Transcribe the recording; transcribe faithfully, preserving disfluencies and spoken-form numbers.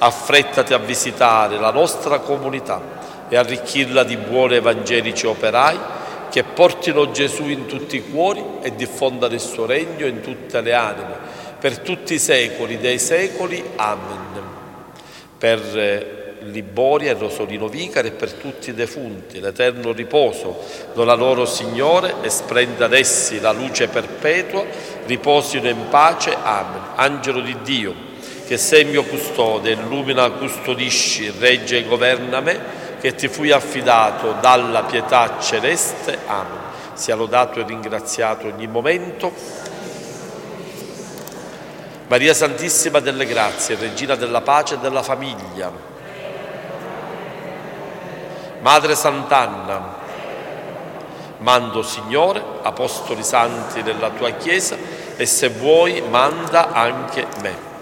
affrettati a visitare la nostra comunità e arricchirla di buoni evangelici operai che portino Gesù in tutti i cuori e diffondano il suo regno in tutte le anime, per tutti i secoli dei secoli. Amen. Per Liboria e Rosolino Vicari e per tutti i defunti, l'eterno riposo dona loro, Signore, e splenda ad essi la luce perpetua, riposino in pace. Amen. Angelo di Dio, che sei mio custode, illumina, custodisci, regge e governa me, che ti fui affidato dalla pietà celeste. Amen. Sia lodato e ringraziato ogni momento. Maria Santissima delle Grazie, Regina della Pace e della Famiglia, Madre Sant'Anna, mando, Signore, apostoli santi nella tua Chiesa, e se vuoi manda anche me.